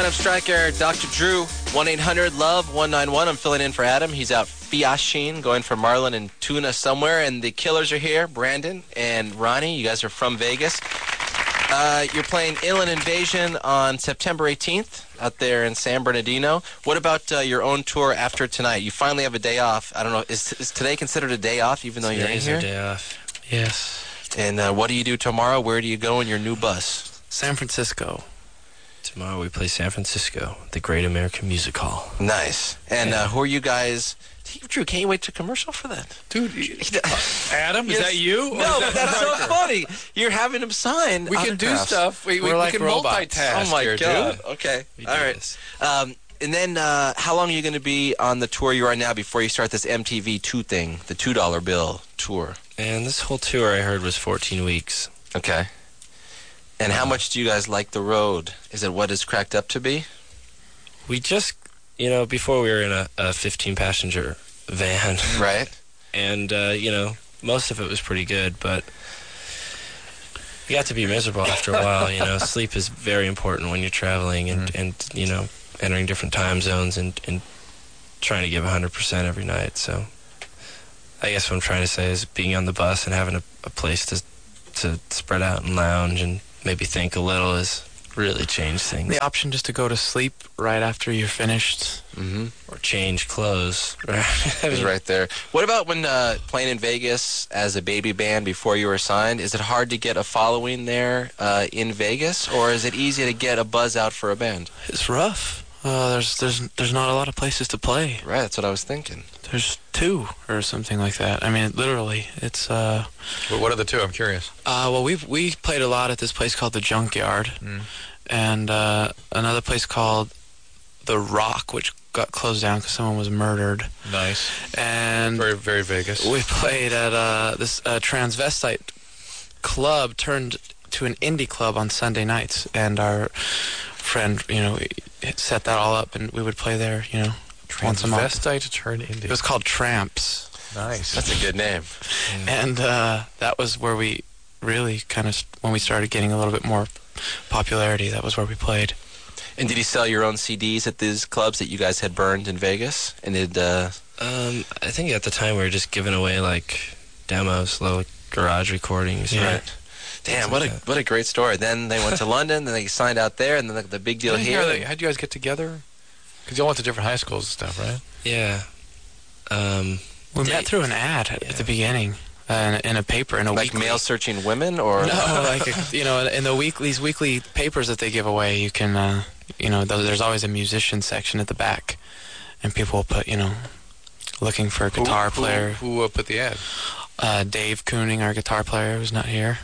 of Striker, Dr. Drew, 1-800-LOVE-191. I'm filling in for Adam. He's out Fiashin, going for Marlin and Tuna somewhere. And the Killers are here, Brandon and Ronnie. You guys are from Vegas. You're playing Inland Invasion on September 18th out there in San Bernardino. What about your own tour after tonight? You finally have a day off. I don't know, is today considered a day off even though you're in here? Today's a day off, yes. And what do you do tomorrow? Where do you go in your new bus? San Francisco. Tomorrow we play San Francisco, the Great American Music Hall. Nice. And who are you guys? Drew, can't you wait to commercial for that? Dude, Adam, is that you? No, but that's so funny. You're having him sign We can do stuff. We like can robots. multitask. Oh, my here, God. Dude. Okay. We All do right. this. And then how long are you going to be on the tour you are now before you start this MTV 2 thing, the $2 bill tour? And this whole tour I heard was 14 weeks. Okay. And how much do you guys like the road? Is it what it's cracked up to be? We just, before we were in a 15-passenger van. Right. And, most of it was pretty good, but you got to be miserable after a while. Sleep is very important when you're traveling and entering different time zones and trying to give 100% every night. So I guess what I'm trying to say is being on the bus and having a place to spread out and lounge and maybe think a little has really changed things. The option just to go to sleep right after you're finished. Mm-hmm. Or change clothes. Is right there. What about when playing in Vegas as a baby band before you were signed? Is it hard to get a following there in Vegas, or is it easy to get a buzz out for a band? It's rough. There's not a lot of places to play. Right, that's what I was thinking. There's 2 or something like that. I mean, literally, it's. What are the 2? I'm curious. Well, we played a lot at this place called the Junkyard, and another place called the Rock, which got closed down because someone was murdered. Nice. And Very, very Vegas. we played at this transvestite club turned to an indie club on Sunday nights, and our friend, set that all up, and we would play there, once a month. Transvestite to turn indie. It was called Tramps. Nice. That's a good name. And that was where we really kind of, when we started getting a little bit more popularity, that was where we played. And did you sell your own CDs at these clubs that you guys had burned in Vegas? And did I think at the time we were just giving away like demos, little garage recordings. Yeah. Right. Damn, what a great story. Then they went to London, then they signed out there, and then the big deal here. How'd you guys get together? Because you all went to different high schools and stuff, right? Yeah. We met through an ad at the beginning, in a paper, in a like weekly. male searching women, or No, like in the these weekly papers that they give away, you can, there's always a musician section at the back, and people will put, looking for a guitar player. Who put the ad? Dave Kooning, our guitar player, who's not here.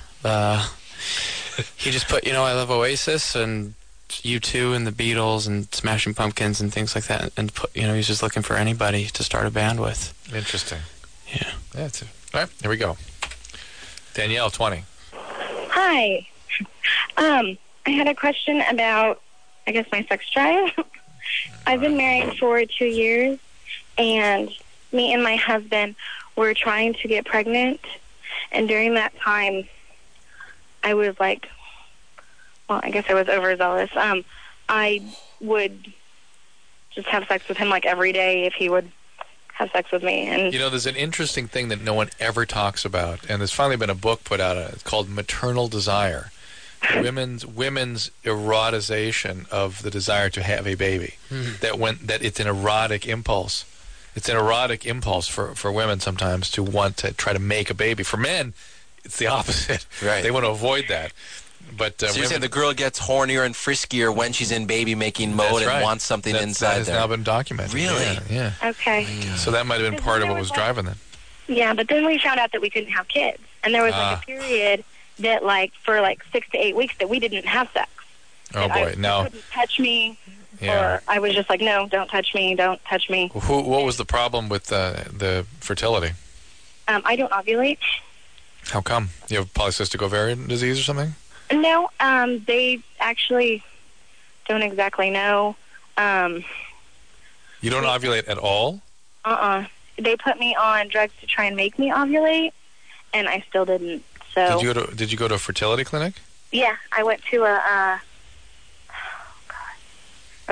He just put, I love Oasis and U2 and the Beatles and Smashing Pumpkins and things like that, and put, he's just looking for anybody to start a band with. Interesting. Yeah. That's it. All right, here we go. Danielle, 20. Hi. I had a question about, I guess, my sex drive. I've been married for 2 years, and me and my husband were trying to get pregnant, and during that time, I was like, well, I guess I was overzealous. I would just have sex with him like every day if he would have sex with me. And there's an interesting thing that no one ever talks about, and there's finally been a book put out. It's called Maternal Desire. Women's erotization of the desire to have a baby. That it's an erotic impulse. It's an erotic impulse for women sometimes to want to try to make a baby. For men, it's the opposite. Right. They want to avoid that. But so you're saying the girl gets hornier and friskier when she's in baby-making mode and wants something inside that has there. now been documented. Really? Yeah. Okay. So that might have been part of what was driving them. Yeah, but then we found out that we couldn't have kids. And there was like a period that for 6 to 8 weeks that we didn't have sex. Oh, boy. He Now, couldn't touch me. yeah. Or I was just like, no, don't touch me, don't touch me. What was the problem with the fertility? I don't ovulate. How come? You have polycystic ovarian disease or something? No, they actually don't exactly know. You don't ovulate at all? They put me on drugs to try and make me ovulate, and I still didn't. So Did you go to a fertility clinic? yeah, I went to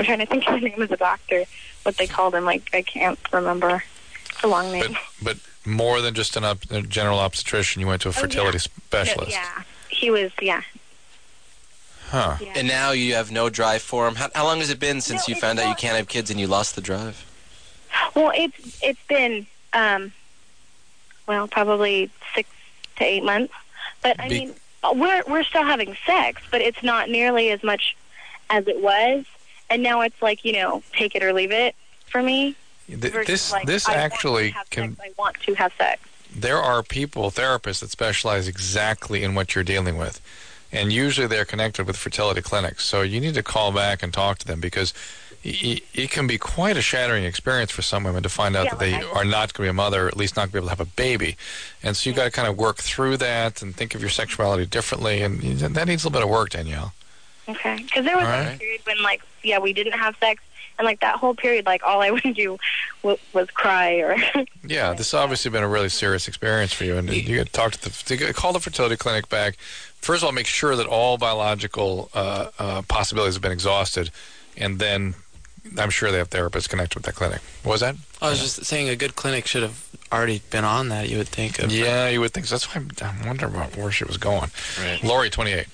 I'm trying to think of the name of the doctor, what they called him. Like, I can't remember. It's a long name. But more than just a general obstetrician, you went to a fertility specialist. Yeah. He was, Huh. Yeah. And now you have no drive for him. How long has it been since you found out you can't have kids and you lost the drive? Well, it's been, probably 6 to 8 months. But, I mean, we're still having sex, but it's not nearly as much as it was. And now it's like, take it or leave it for me. This I actually I want to have sex. There are therapists that specialize exactly in what you're dealing with. And usually they're connected with fertility clinics. So you need to call back and talk to them because it can be quite a shattering experience for some women to find out that they are not going to be a mother, or at least not going to be able to have a baby. And so you got to kind of work through that and think of your sexuality differently. And that needs a little bit of work, Danielle. Okay. Because there was a period when, we didn't have sex. And, that whole period, all I would do was cry or... Yeah, this has obviously been a really serious experience for you. And you got to talk to call the fertility clinic back. First of all, make sure that all biological possibilities have been exhausted. And then I'm sure they have therapists connected with that clinic. What was that? I was just saying a good clinic should have already been on that, you would think. Yeah, you would think so. That's why I'm wondering about where she was going. Right. Lori, 28.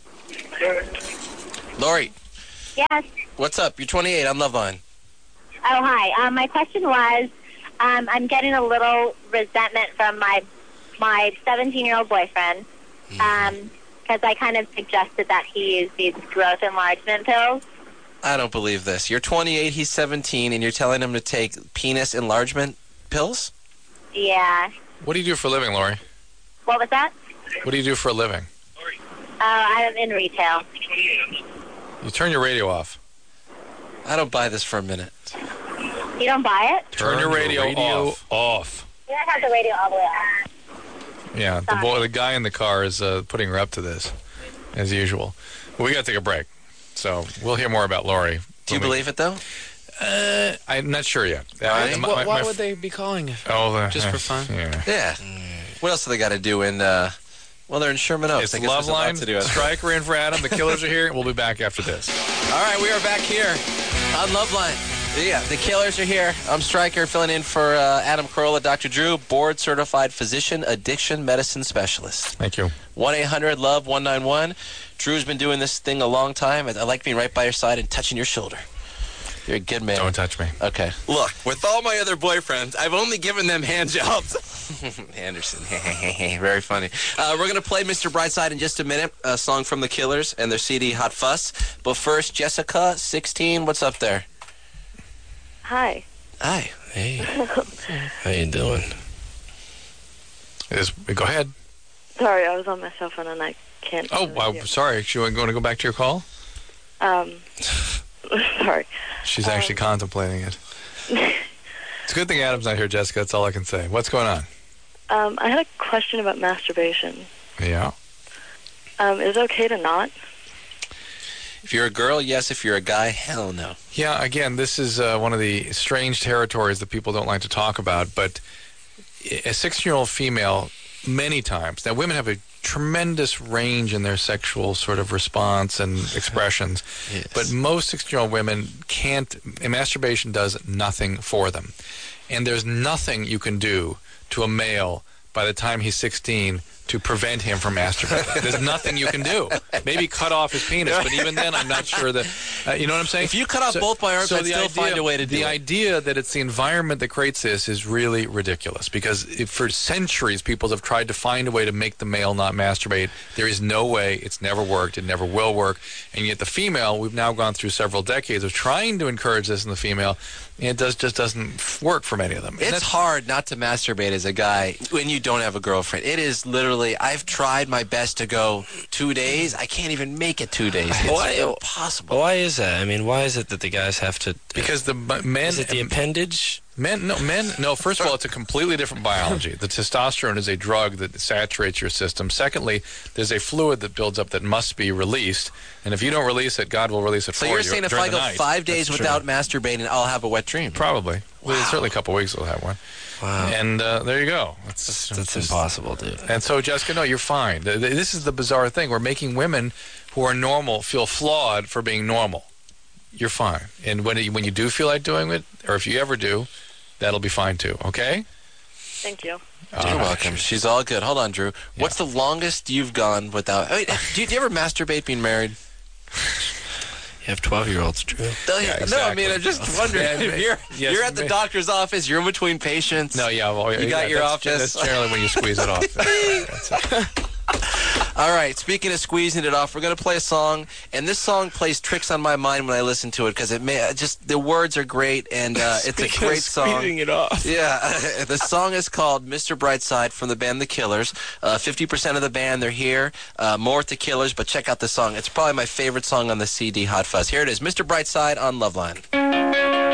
Lori, Yes. what's up? You're 28 on Loveline. Oh, hi. My question was, I'm getting a little resentment from my 17-year-old boyfriend because I kind of suggested that he use these growth enlargement pills. I don't believe this. You're 28, he's 17, and you're telling him to take penis enlargement pills? Yeah. What do you do for a living, Lori? What was that? What do you do for a living? I'm in retail. You turn your radio off. I don't buy this for a minute. You don't buy it? Turn your radio off. You don't have the radio all the way on. Yeah, the guy in the car is putting her up to this, as usual. Well, we got to take a break, so we'll hear more about Lori. Do you believe it, though? I'm not sure yet. Why would they be calling it? Just for fun? Yeah. Yeah. What else do they got to do in... they're in Sherman Oaks. It's I guess there's a lot to do. Loveline. Stryker in for Adam. The Killers are here. We'll be back after this. All right, we are back here on Loveline. Yeah, the Killers are here. I'm Stryker, filling in for Adam Carolla, Dr. Drew, board-certified physician, addiction medicine specialist. Thank you. 1-800-LOVE-191. Drew's been doing this thing a long time. I like being right by your side and touching your shoulder. You're a good man. Don't touch me. Okay. Look, with all my other boyfriends, I've only given them hand jobs. Anderson. Very funny. We're going to play Mr. Brightside in just a minute, a song from the Killers and their CD, Hot Fuss. But first, Jessica, 16, what's up there? Hi. Hi. Hey. How you doing? Go ahead. Sorry, I was on my cell phone and I can't... Oh, I'm sorry. You want to go back to your call? Sorry. She's actually contemplating it. It's a good thing Adam's not here, Jessica. That's all I can say. What's going on? I had a question about masturbation. Yeah. Is it okay to not? If you're a girl, yes. If you're a guy, hell no. Yeah, again, this is one of the strange territories that people don't like to talk about, but a 16-year-old female, many times, now women have a tremendous range in their sexual sort of response and expressions, Yes. but most 16-year-old women can't, and masturbation does nothing for them. And there's nothing you can do to a male by the time he's 16 to prevent him from masturbating. There's nothing you can do. Maybe cut off his penis, but even then, I'm not sure that. You know what I'm saying? If you cut off both my arms, I'd still find a way to do it. The idea that it's the environment that creates this is really ridiculous because for centuries, people have tried to find a way to make the male not masturbate. There is no way. It's never worked. It never will work. And yet the female, we've now gone through several decades of trying to encourage this in the female, and it just doesn't work for many of them. It's hard not to masturbate as a guy when you don't have a girlfriend. It is literally, I've tried my best to go 2 days. I can't even make it 2 days. It's impossible. Why is that? I mean, why is it that the guys have to... Because the men... Is it the appendage? Men, no, first of all, it's a completely different biology. The testosterone is a drug that saturates your system. Secondly, there's a fluid that builds up that must be released. And if you don't release it, God will release it for you. So you're saying if I go 5 days That's without true. masturbating, I'll have a wet dream? Probably. Well, Wow. certainly a couple weeks we'll have one. Wow. And there you go. That's impossible, dude. And so, Jessica, no, you're fine. This is the bizarre thing. We're making women who are normal feel flawed for being normal. you're fine. And when you do feel like doing it, or if you ever do, that'll be fine too. Okay? Thank you. You're welcome. She's all good. Hold on, Drew. What's the longest you've gone without... do you ever masturbate being married? You have 12-year-olds, Drew. Yeah, exactly. No, I mean, I'm just wondering. If you're at the doctor's office, you're in between patients. No, yeah. Well, You got your office. That's generally when you squeeze it off. That's it. All right, speaking of squeezing it off, we're going to play a song, and this song plays tricks on my mind when I listen to it, because the words are great, and it's a great song. Squeezing it off. Yeah, the song is called Mr. Brightside from the band The Killers. 50% of the band, they're here. More with The Killers, but check out the song. It's probably my favorite song on the CD, Hot Fuzz. Here it is, Mr. Brightside on Loveline.